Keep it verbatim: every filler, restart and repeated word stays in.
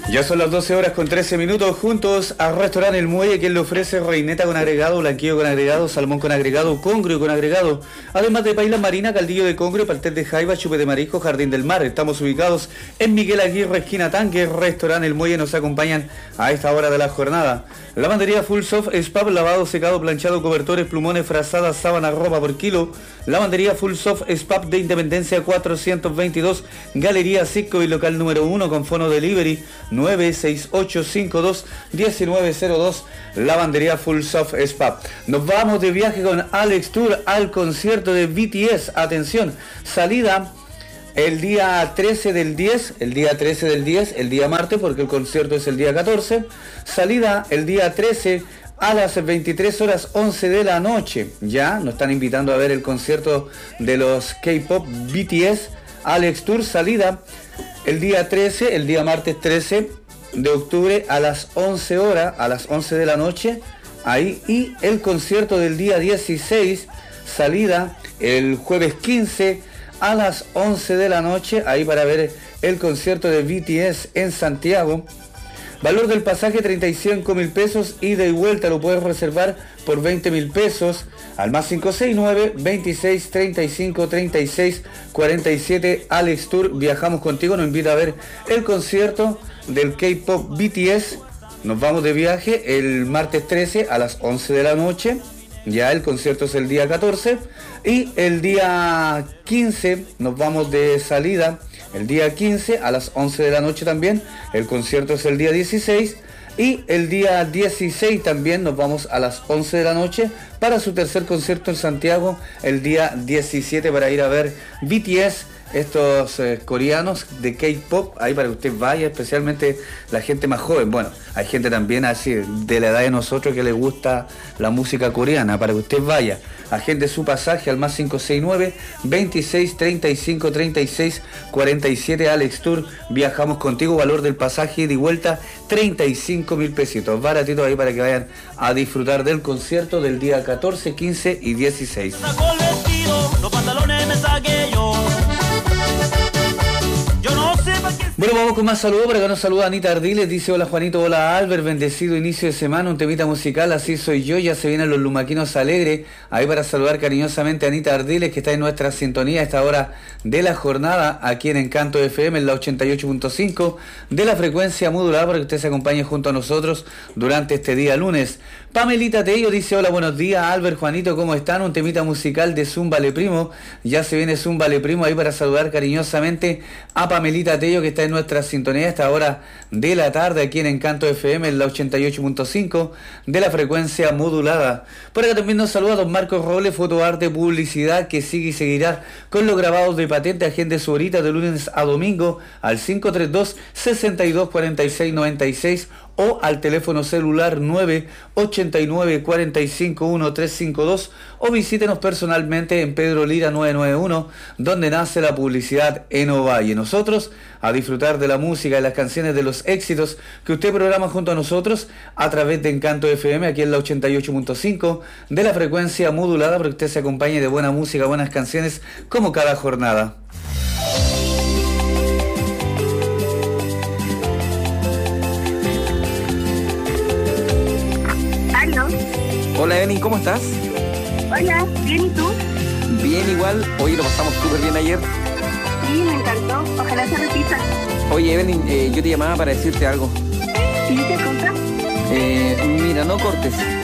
Ya son las doce horas con trece minutos, juntos al restaurante El Muelle, quien le ofrece reineta con agregado, blanquillo con agregado, salmón con agregado, congrio con agregado, además de paila marina, caldillo de congrio, pastel de jaiba, chupe de marisco, jardín del mar. Estamos ubicados en Miguel Aguirre, esquina Tanque. Restaurante El Muelle nos acompañan a esta hora de la jornada. Lavandería Full Soft Spa, lavado, secado, planchado, cobertores, plumones, frazadas, sábanas, ropa por kilo. Lavandería Full Soft Spa de Independencia cuatrocientos veintidós, Galería Cisco y local número uno con fono delivery nueve seis ocho cinco dos uno nueve cero dos. Lavandería Full Soft Spa. Nos vamos de viaje con Alex Tour al concierto de B T S. Atención, salida el día trece del diez, el día trece del diez, el día martes, porque el concierto es el día catorce. Salida el día trece a las veintitrés horas once de la noche. Ya nos están invitando a ver el concierto de los K-pop B T S. Alex Tour, salida el día trece, el día martes trece de octubre a las once horas, a las once de la noche. Ahí, y el concierto del día dieciséis, salida el jueves quince a las once de la noche, ahí para ver el concierto de B T S en Santiago. Valor del pasaje treinta y cinco mil pesos, ida y vuelta lo puedes reservar por veinte mil pesos al más cinco seis nueve, veintiséis, treinta y cinco, treinta y seis, cuarenta y siete. Alex Tour, viajamos contigo, nos invita a ver el concierto del K-pop B T S. Nos vamos de viaje el martes trece a las once de la noche. Ya el concierto es el día catorce. Y el día quince nos vamos de salida. El día quince a las once de la noche también. El concierto es el día dieciséis. Y el día dieciséis también nos vamos a las once de la noche para su tercer concierto en Santiago. El día diecisiete para ir a ver B T S. Estos eh, coreanos de K-pop, ahí para que usted vaya, especialmente la gente más joven. Bueno, hay gente también así de la edad de nosotros que le gusta la música coreana, para que usted vaya. Agende su pasaje al más cinco seis nueve, veintiséis, treinta y cinco, treinta y seis, cuarenta y siete. Alex Tour, viajamos contigo. Valor del pasaje ida y vuelta treinta y cinco mil pesitos, baratito ahí para que vayan a disfrutar del concierto del día catorce, quince y dieciséis. Bueno, vamos con más saludos. Por acá nos saluda Anita Ardiles, dice: hola Juanito, hola Albert, bendecido inicio de semana, un temita musical, así soy yo, ya se vienen los lumaquinos alegres. Ahí para saludar cariñosamente a Anita Ardiles, que está en nuestra sintonía a esta hora de la jornada, aquí en Encanto F M, en la ochenta y ocho punto cinco de la frecuencia modulada, para que usted se acompañe junto a nosotros durante este día lunes. Pamelita Tello dice: hola, buenos días Albert, Juanito, ¿cómo están? Un temita musical de Zúmbale Primo, ya se viene Zúmbale Primo, ahí para saludar cariñosamente a Pamelita Tello, que está en nuestra sintonía a esta hora de la tarde aquí en Encanto F M, en la ochenta y ocho punto cinco de la frecuencia modulada. Por acá también nos saluda don Marcos Robles, fotoarte, publicidad, que sigue y seguirá con los grabados de patente. Agende su horita de lunes a domingo al cinco tres dos, seis dos cuatro seis nueve seis o al teléfono celular nueve ocho nueve, cuatro cinco uno, tres cinco dos, o visítenos personalmente en Pedro Lira novecientos noventa y uno, donde nace la publicidad en Ovalle. Nosotros a disfrutar de la música y las canciones de los éxitos que usted programa junto a nosotros a través de Encanto F M, aquí en la ochenta y ocho punto cinco de la frecuencia modulada, para que usted se acompañe de buena música, buenas canciones, como cada jornada. Hola Evelyn, ¿cómo estás? Hola, bien, ¿y tú? Bien igual, hoy lo pasamos súper bien ayer. Sí, me encantó, ojalá se repita. Oye Evelyn, eh, yo te llamaba para decirte algo. ¿Sí, te contas? Eh, mira, no cortes.